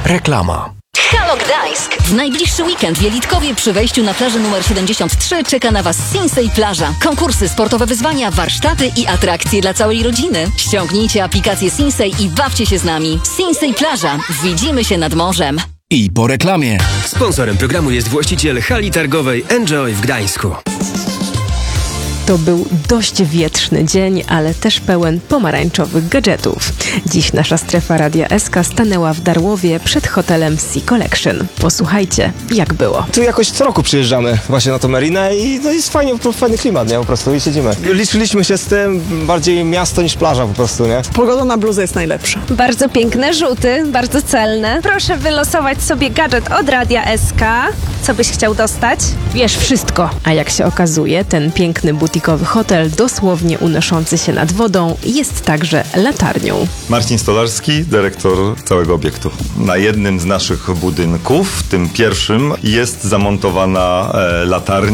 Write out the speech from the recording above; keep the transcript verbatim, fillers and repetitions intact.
Reklama. Halo Gdańsk! W najbliższy weekend w Jelitkowie przy wejściu na plażę numer siedemdziesiąt trzy czeka na Was Sinsay Plaża. Konkursy, sportowe wyzwania, warsztaty i atrakcje dla całej rodziny. Ściągnijcie aplikację Sinsay i bawcie się z nami. Sinsay Plaża. Widzimy się nad morzem. I po reklamie. Sponsorem programu jest właściciel hali targowej Enjoy w Gdańsku. To był dość wietrzny dzień, ale też pełen pomarańczowych gadżetów. Dziś nasza strefa Radia S K stanęła w Darłowie przed hotelem Sea Collection. Posłuchajcie, jak było. Tu jakoś co roku przyjeżdżamy właśnie na tą marinę i no jest fajnie, fajny klimat, nie? Po prostu i siedzimy. Liczyliśmy się z tym, bardziej miasto niż plaża po prostu, nie? Pogoda na bluzę jest najlepsza. Bardzo piękne rzuty, bardzo celne. Proszę wylosować sobie gadżet od Radia S K. Co byś chciał dostać? Wiesz wszystko. A jak się okazuje, ten piękny butikowy hotel, dosłownie unoszący się nad wodą, jest także latarnią. Marcin Stolarski, dyrektor całego obiektu. Na jednym z naszych budynków, tym pierwszym, jest zamontowana e, latarnia.